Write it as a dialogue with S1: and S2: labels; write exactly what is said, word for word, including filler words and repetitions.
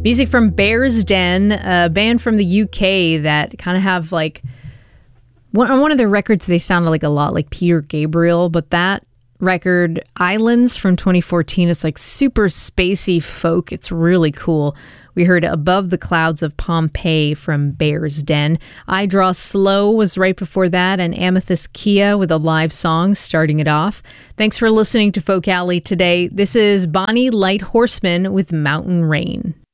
S1: Music from Bears Den, a band from the U K that kind of have like, one, on one of their records, they sounded like a lot like Peter Gabriel, but that record, Islands from twenty fourteen, it's like super spacey folk. It's really cool. We heard Above the Clouds of Pompeii from Bears Den. I Draw Slow was right before that, and Amethyst Kia with a live song starting it off. Thanks for listening to Folk Alley today. This is Bonnie Light Horseman with Mountain Rain.